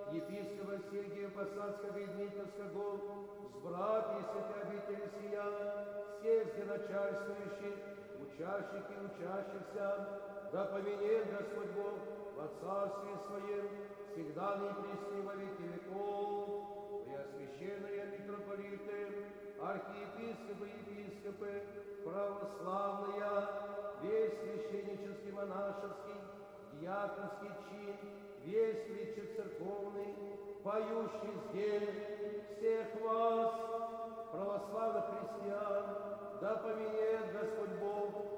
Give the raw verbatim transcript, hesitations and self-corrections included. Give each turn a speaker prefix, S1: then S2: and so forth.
S1: епископа Сергия Посадского и Дмитровского, с братьями святой обители сия, всех зеначальствующих, учащих и учащихся, да поменяет Господь Бог во Царстве Своем, всегда ныне пресны во веки веков. Преосвященные митрополиты, архиепископы и епископы, православные, весь священнический, монашеский, диаконский чин, весь вечер церковный, поющий здесь, всех вас, православных христиан, да поменяет Господь Бог